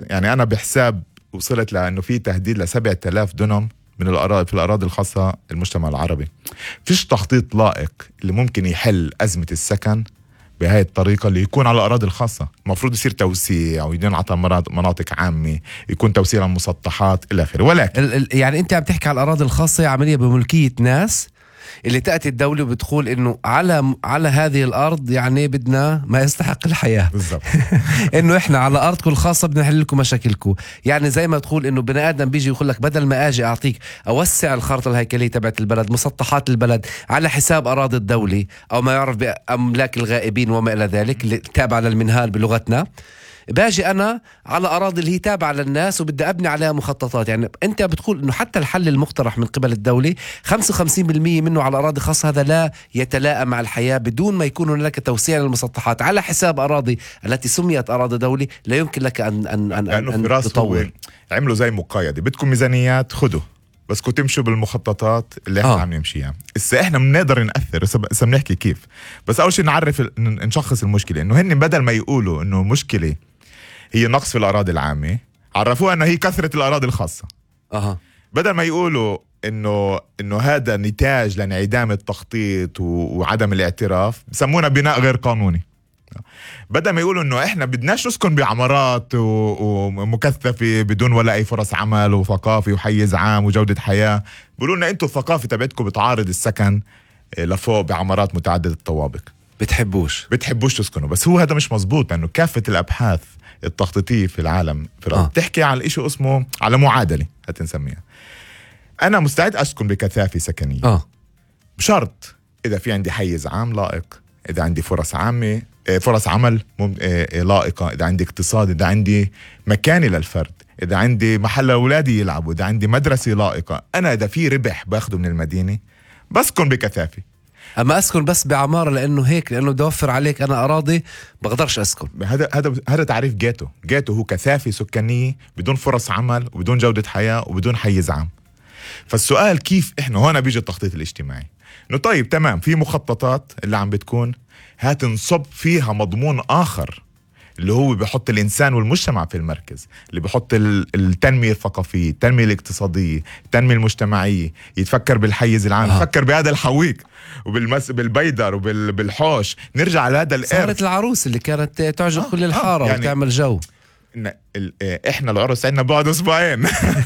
يعني أنا بحساب وصلت لأنه في تهديد ل7,000 دونم من الأراضي في الأراضي الخاصة المجتمع العربي. فيش تخطيط لائق اللي ممكن يحل أزمة السكن بهاي الطريقة اللي يكون على الأراضي الخاصة. المفروض يصير توسيع ويدين عطى مناطق عامة، يكون توسيع المسطحات إلى آخره. ولكن يعني أنت عم تحكي على الأراضي الخاصة، عملية بملكية ناس اللي تأتي الدولة وبتقول إنه على هذه الأرض يعني بدنا ما يستحق الحياة بالضبط. إنه إحنا على أرضكم الخاصة بدنا نحل لكم مشاكلكم. يعني زي ما تقول إنه بني آدم بيجي يقول لك بدل ما أجي أعطيك أوسع الخارطة الهيكلية تبعت البلد، مسطحات البلد على حساب أراضي الدولة أو ما يعرف بأملاك الغائبين وما إلى ذلك اللي تابع للمنهال بلغتنا، باجي أنا على أراضي اللي هي تابعة للناس وبدي أبني عليها مخططات. يعني أنت بتقول إنه حتى الحل المقترح من قبل الدولة 55% منه على أراضي خاصة، هذا لا يتلائم مع الحياة بدون ما يكون هناك توسيع للمسطحات على حساب أراضي التي سميت أراضي دولة. لا يمكن لك أن تطور. عملوا زي مقايضة، بدكم ميزانيات خدوا، بس كنتوا تمشوا بالمخططات اللي احنا عم نمشيها. احنا بنقدر نأثر، بس بنحكي كيف. بس أول شيء نعرف نشخص المشكلة، إنه هن بدل ما يقولوا إنه مشكلة هي نقص في الأراضي العامة، عرفوها أنه هي كثرة الأراضي الخاصة. بدل ما يقولوا إنه هذا نتاج لانعدام التخطيط وعدم الاعتراف، بسمونا بناء غير قانوني. بدل ما يقولوا إنه إحنا بدناش نسكن بعمارات ومكثفة بدون ولا أي فرص عمل وثقافة وحيز عام وجودة حياة، بيقولوا لنا أنتوا الثقافة تبعتكم بتعارض السكن لفوق بعمارات متعددة الطوابق، بتحبوش تسكنوا. بس هو هذا مش مزبوط، لأنه كافة الأبحاث التخطيطية في العالم بتحكي على إشي اسمه على معادلة هتنسميها. أنا مستعد أسكن بكثافة سكنية بشرط إذا في عندي حيز عام لائق، إذا عندي فرص عامة، فرص عمل لائقة، إذا عندي اقتصاد، إذا عندي مكاني للفرد، إذا عندي محل أولادي يلعبوا، إذا عندي مدرسة لائقة. أنا إذا في ربح باخده من المدينة بسكن بكثافة. أما أسكن بس بعمارة لأنه هيك، لأنه دوفر عليك أنا أراضي بقدرش أسكن. هذا تعريف جيتو هو كثافة سكانية بدون فرص عمل وبدون جودة حياة وبدون حيز عام. فالسؤال كيف إحنا هنا بيجي التخطيط الاجتماعي، إنه طيب تمام في مخططات اللي عم بتكون هتنصب فيها مضمون آخر اللي هو بيحط الإنسان والمجتمع في المركز، اللي بيحط التنمية الثقافية، التنمية الاقتصادية، التنمية المجتمعية، يتفكر بالحيز العام، يفكر بهذا الحويق بالبيدر وبالحوش. نرجع على هذا الإرث. صارت العروس اللي كانت تعجب كل الحارة يعني وتعمل جو. احنا العرس عندنا بعد اسبوعين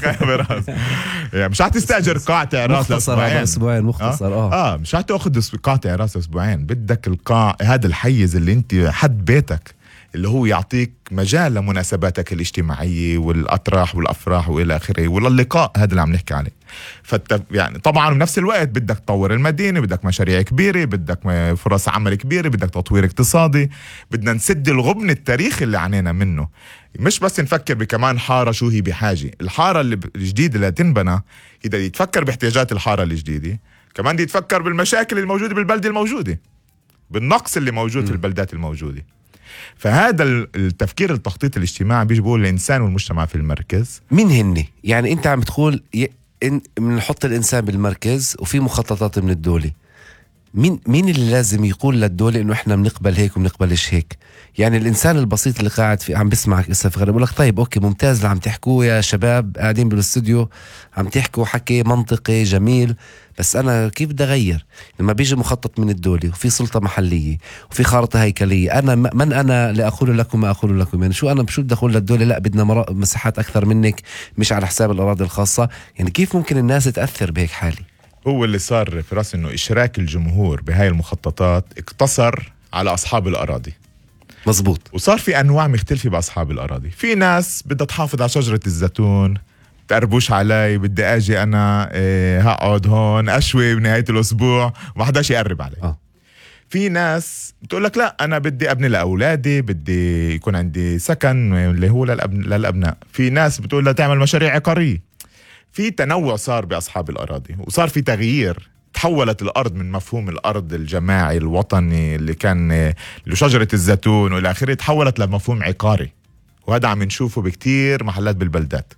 يعني مش هتستاجر قاعة عراس اسبوعين مختصر. مش هتاخد قاعة عراس اسبوعين. بدك القاع، هذا الحيز اللي انت حد بيتك اللي هو يعطيك مجال لمناسباتك الاجتماعية والأطراح والأفراح وإلى آخره وللقاء. هذا اللي عم نحكي عليه. يعني طبعا بنفس الوقت بدك تطور المدينة، بدك مشاريع كبيرة، بدك فرص عمل كبيرة، بدك تطوير اقتصادي. بدنا نسد الغبن التاريخي اللي عنينا منه. مش بس نفكر بكمان حارة شو هي بحاجة. الحارة الجديدة اللي تنبنى إذا يتفكر باحتياجات الحارة الجديدة، كمان دي يتفكر بالمشاكل الموجودة بالبلدة الموجودة، بالنقص اللي موجود في البلدات الموجودة. فهذا التفكير التخطيط الاجتماعي بيجي بقول الإنسان والمجتمع في المركز. مين هني؟ يعني أنت عم بتقول بنحط الإنسان بالمركز وفي مخططات من الدولة. مين اللي لازم يقول للدولة إنه إحنا بنقبل هيك وبنقبلش هيك؟ يعني الإنسان البسيط اللي قاعد عم بسمعك إسف غريب بقول لك طيب أوكي ممتاز اللي عم تحكوه يا شباب قاعدين بالاستوديو، عم تحكوا حكي منطقي جميل، بس أنا كيف بدي أغير لما بيجي مخطط من الدولة وفي سلطة محلية وفي خارطة هيكلية؟ أنا من أنا لأقول لكم ما أقول لكم؟ يعني شو بدي أقول للدولة لا بدنا مساحات أكثر منك مش على حساب الأراضي الخاصة؟ يعني كيف ممكن الناس تأثر بهيك حالي؟ هو اللي صار في رأس إنه إشراك الجمهور بهاي المخططات اقتصر على أصحاب الأراضي. مزبوط. وصار في أنواع مختلفة بأصحاب الأراضي. في ناس بدها تحافظ على شجرة الزيتون، تقربوش علي، بدي أجي أنا هقعد هون أشوي بنهاية الأسبوع وما حداش يقرب علي. في ناس بتقول لك لا أنا بدي أبني لأولادي، بدي يكون عندي سكن اللي هو للأبناء. في ناس بتقول لا تعمل مشاريع عقارية. في تنوع صار بأصحاب الأراضي، وصار في تغيير. تحولت الأرض من مفهوم الأرض الجماعي الوطني اللي كان لشجرة الزيتون وإلى آخره، تحولت لمفهوم عقاري، وهذا عم نشوفه بكتير محلات بالبلدات.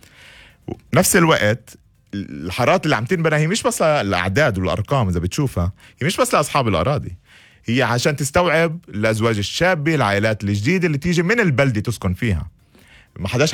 نفس الوقت الحارات اللي عم تنبنى هي مش بس الأعداد والأرقام إذا بتشوفها، هي مش بس لأصحاب الأراضي، هي عشان تستوعب الأزواج الشابة، العائلات الجديدة اللي تيجي من البلدة تسكن فيها. ما حداش